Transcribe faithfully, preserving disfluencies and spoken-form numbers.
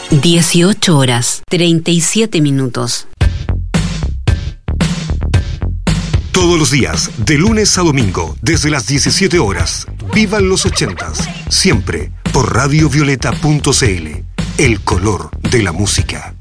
dieciocho horas, treinta y siete minutos. Todos los días, de lunes a domingo, desde las diecisiete horas, vivan los ochentas, siempre por radio violeta punto c l, el color de la música.